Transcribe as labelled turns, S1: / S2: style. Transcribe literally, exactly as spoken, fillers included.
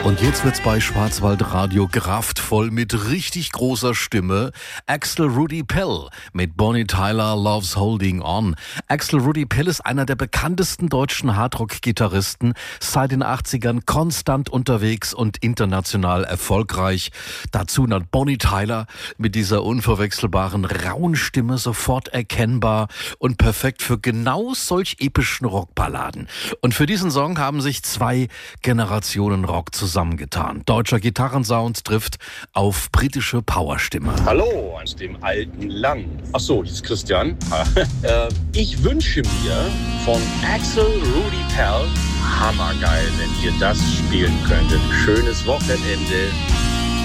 S1: Und jetzt wird's bei Schwarzwaldradio kraftvoll mit richtig großer Stimme. Axel Rudi Pell mit Bonnie Tyler Loves Holding On. Axel Rudi Pell ist einer der bekanntesten deutschen Hardrock-Gitarristen, seit den achtzigern konstant unterwegs und international erfolgreich. Dazu hat Bonnie Tyler mit dieser unverwechselbaren rauen Stimme sofort erkennbar und perfekt für genau solch epischen Rockballaden. Und für diesen Song haben sich zwei Generationen Rock zusammengetan. Deutscher Gitarrensound trifft auf britische Powerstimme.
S2: Hallo aus dem alten Land. Achso, hier ist Christian. äh, ich wünsche mir von Axel Rudi Pell, hammergeil, wenn ihr das spielen könntet. Schönes Wochenende.